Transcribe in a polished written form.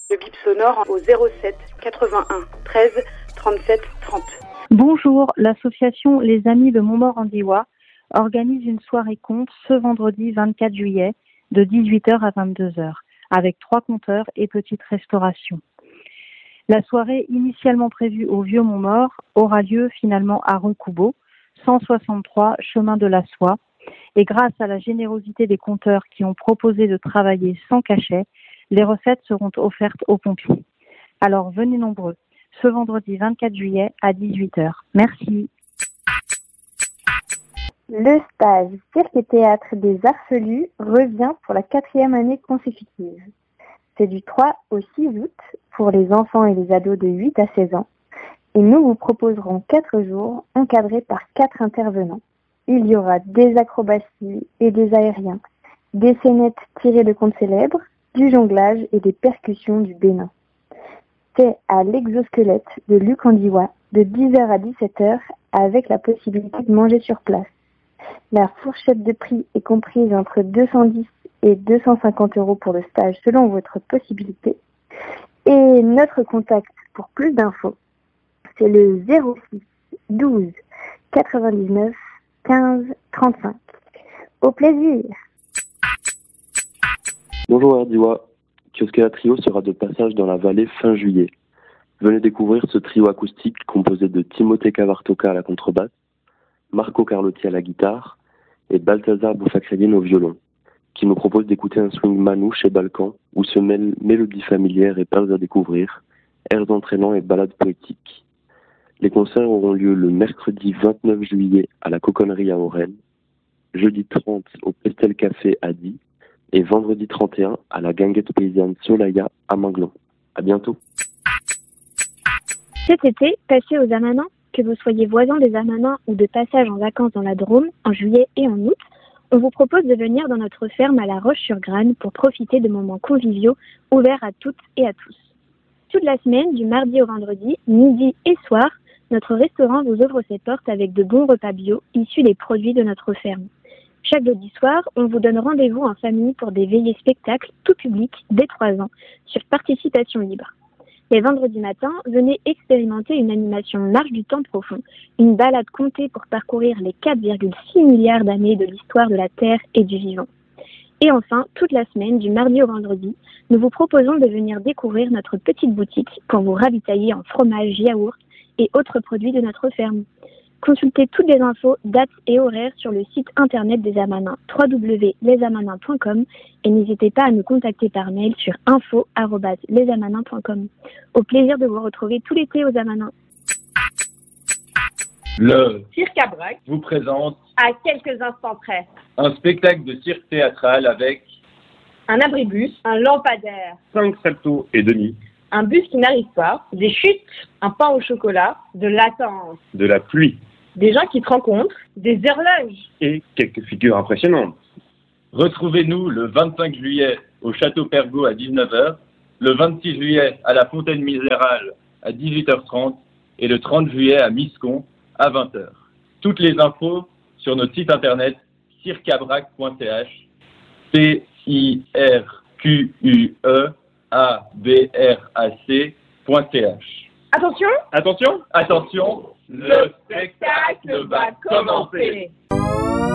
Le bip sonore au 07 81 13 37 30. Bonjour, l'association Les Amis de Montmort-en-Diois organise une soirée conte ce vendredi 24 juillet de 18h à 22h avec 3 conteurs et petite restauration. La soirée initialement prévue au Vieux Montmort aura lieu finalement à Roncoubeau, 163 chemin de la Soie, et grâce à la générosité des conteurs qui ont proposé de travailler sans cachet, les recettes seront offertes aux pompiers. Alors venez nombreux, ce vendredi 24 juillet à 18h. Merci. Le stage Cirque et Théâtre des Arfelus revient pour la 4e année consécutive. C'est du 3 au 6 août pour les enfants et les ados de 8 à 16 ans. Et nous vous proposerons 4 jours encadrés par 4 intervenants. Il y aura des acrobaties et des aériens, des scénettes tirées de contes célèbres, du jonglage et des percussions du Bénin. C'est à l'Exosquelette de Luc-en-Diois de 10h à 17h avec la possibilité de manger sur place. La fourchette de prix est comprise entre 210 et 250 € pour le stage selon votre possibilité. Et notre contact pour plus d'infos, c'est le 06 12 99 15 35. Au plaisir. Bonjour Ardiois, Kiosquea Trio sera de passage dans la vallée fin juillet. Venez découvrir ce trio acoustique composé de Timothée Cavartoca à la contrebasse, Marco Carlotti à la guitare et Balthazar Bouffacrédine au violon, qui nous propose d'écouter un swing manouche et balkan où se mêlent mélodies familières et perles à découvrir, airs entraînants et ballades poétiques. Les concerts auront lieu le mercredi 29 juillet à la Coconnerie à Orennes, jeudi 30 au Pestel Café à Die et vendredi 31 à la guinguette paysanne Solaya à Manglon. À bientôt. Cet été, passez aux Amanins. Que vous soyez voisin des Amanins ou de passage en vacances dans la Drôme, en juillet et en août, on vous propose de venir dans notre ferme à La Roche-sur-Grane pour profiter de moments conviviaux ouverts à toutes et à tous. Toute la semaine, du mardi au vendredi, midi et soir, notre restaurant vous ouvre ses portes avec de bons repas bio issus des produits de notre ferme. Chaque jeudi soir, on vous donne rendez-vous en famille pour des veillées spectacles tout public dès 3 ans sur participation libre. Les vendredis matins, venez expérimenter une animation Marche du temps profond, une balade contée pour parcourir les 4,6 milliards d'années de l'histoire de la Terre et du vivant. Et enfin, toute la semaine, du mardi au vendredi, nous vous proposons de venir découvrir notre petite boutique pour vous ravitailler en fromage, yaourt et autres produits de notre ferme. Consultez toutes les infos, dates et horaires sur le site internet des Amanins, www.lesamanins.com, et n'hésitez pas à nous contacter par mail sur info@lesamanins.com. Au plaisir de vous retrouver tout l'été aux Amanins. Le Cirque à Brac vous présente à quelques instants près un spectacle de cirque théâtral avec un abribus, un lampadaire, 5 saltos et demi, un bus qui n'arrive pas, des chutes, un pain au chocolat, de l'attente, de la pluie des gens qui se rencontrent, des horloges et quelques figures impressionnantes. Retrouvez-nous le 25 juillet au Château Pergaud à 19h, le 26 juillet à la Fontaine Misérale à 18h30 et le 30 juillet à Miscon à 20h. Toutes les infos sur notre site internet cirqueabrac.ch, cirqueabrac.ch. Attention, Attention, attention, le spectacle va commencer.